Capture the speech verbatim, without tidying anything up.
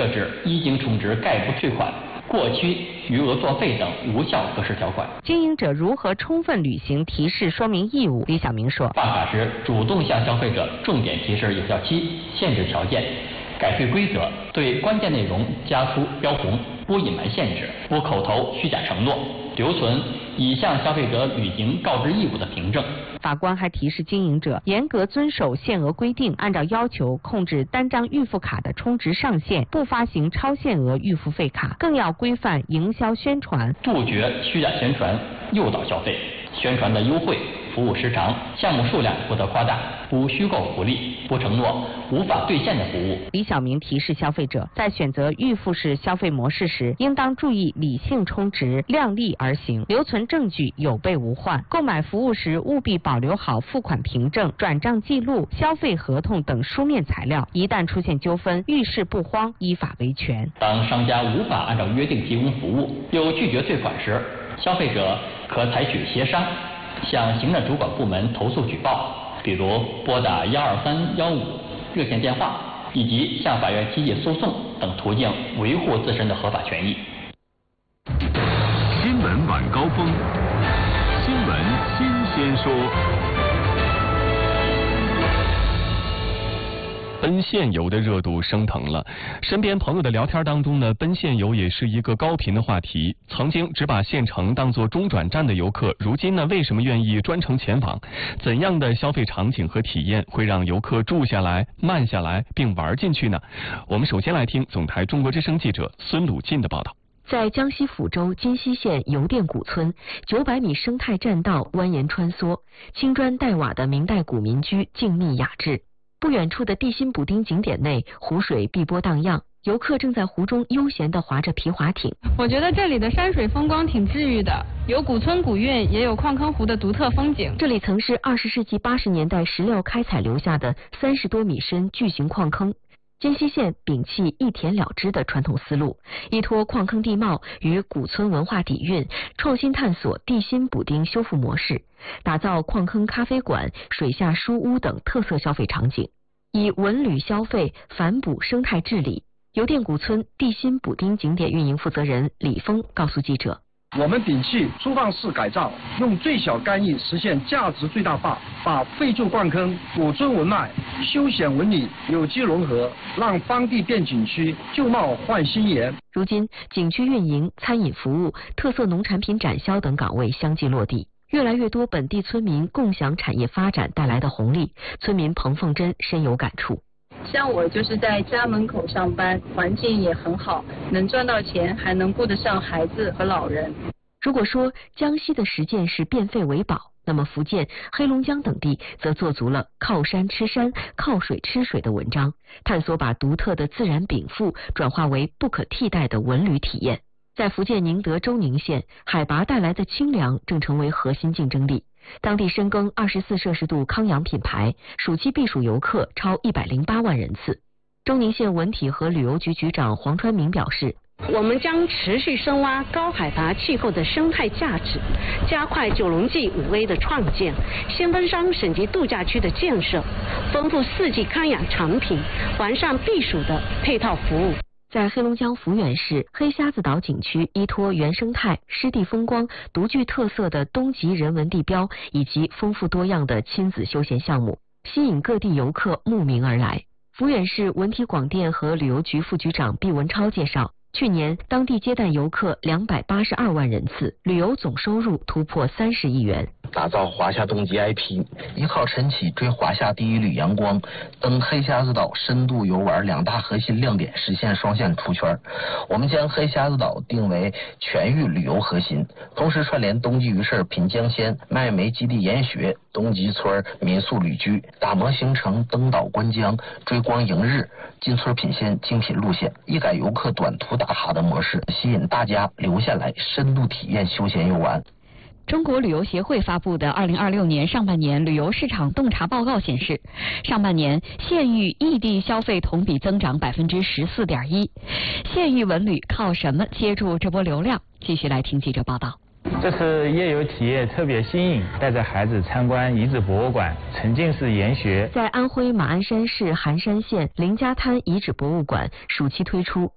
设置一经充值概不退款、过期余额作废等无效格式条款。 经营者如何充分履行提示说明义务？李晓明说， 办卡时主动向消费者重点提示有效期、限制条件、改退规则，对关键内容加粗标红，不隐瞒限制，不口头虚假承诺，留存已向消费者履行告知义务的凭证。 法官还提示经营者严格遵守限额规定，按照要求控制单张预付卡的充值上限，不发行超限额预付费卡，更要规范营销宣传， 杜绝虚假宣传诱导消费。宣传的优惠、服务时长、项目数量不得夸大，不虚构福利，不承诺无法兑现的服务。 李晓明提示消费者，在选择预付式消费模式时，应当注意理性充值，量力而行，留存证据有备无患。购买服务时务必保留好付款凭证、转账记录、消费合同等书面材料，一旦出现纠纷，遇事不慌，依法维权。 当商家无法按照约定提供服务，又拒绝退款时，消费者可采取协商，向行政主管部门投诉举报，比如拨打幺二三幺五热线电话，以及向法院提起诉讼等途径维护自身的合法权益。 新闻晚高峰，新闻新鲜说。奔现游的热度升腾了，身边朋友的聊天当中呢，奔现游也是一个高频的话题。曾经只把县城当作中转站的游客，如今呢，为什么愿意专程前往？怎样的消费场景和体验会让游客住下来、慢下来并玩进去呢？我们首先来听总台中国之声记者孙鲁进的报道。 在江西抚州金溪县邮店古村，九百米生态栈道蜿蜒穿梭，青砖黛瓦的明代古民居静谧雅致。不远处的地心补丁景点内，湖水碧波荡漾，游客正在湖中悠闲地划着皮划艇。 我觉得这里的山水风光挺治愈的，有古村古韵，也有矿坑湖的独特风景。 这里曾是二十世纪八十年代石料开采留下的三十多米深巨型矿坑。金溪县摒弃一填了之的传统思路，依托矿坑地貌与古村文化底蕴，创新探索地心补丁修复模式，打造矿坑咖啡馆、水下书屋等特色消费场景，以文旅消费反哺生态治理。邮店古村地心补丁景点运营负责人李峰告诉记者， 我们摒弃粗放式改造，用最小干预实现价值最大化，把废旧矿坑、古村文脉、休闲文旅有机融合，让当地变景区，旧貌换新颜。 如今，景区运营、餐饮服务、特色农产品展销等岗位相继落地，越来越多本地村民共享产业发展带来的红利。村民彭凤珍深有感触。 像我就是在家门口上班，环境也很好，能赚到钱，还能顾得上孩子和老人。 如果说江西的实践是变废为宝，那么福建、黑龙江等地则做足了靠山吃山、靠水吃水的文章，探索把独特的自然禀赋转化为不可替代的文旅体验。在福建宁德州宁县，海拔带来的清凉正成为核心竞争力。当地深耕二十四摄氏度康养品牌，暑期避暑游客超一百零八万人次。周宁县文体和旅游局局长黄川明表示， 我们将持续深挖高海拔气候的生态价值，加快九龙记五 A 的创建，先锋山省级度假区的建设，丰富四季康养产品，完善避暑的配套服务。 在黑龙江抚远市黑瞎子岛景区，依托原生态、湿地风光、独具特色的东极人文地标以及丰富多样的亲子休闲项目，吸引各地游客慕名而来。抚远市文体广电和旅游局副局长毕文超介绍，去年当地接待游客两百八十二万人次，旅游总收入突破三十亿元。 打造华夏冬季 I P， 依靠晨起追华夏第一缕阳光，登黑瞎子岛深度游玩两大核心亮点实现双线出圈。我们将黑瞎子岛定为全域旅游核心，同时串联冬季鱼市品江鲜、麦煤基地研学、东极村民宿旅居，打磨行程登岛观江、追光迎日、进村品鲜精品路线，一改游客短途打卡的模式，吸引大家留下来深度体验休闲游玩。 中国旅游协会发布的二零二六年上半年旅游市场洞察报告显示，上半年县域异地消费同比增长百分之十四点一。县域文旅靠什么接住这波流量？继续来听记者报道。 这次夜游体验特别新颖，带着孩子参观遗址博物馆、沉浸式研学。 在安徽马鞍山市寒山县林家滩遗址博物馆暑期推出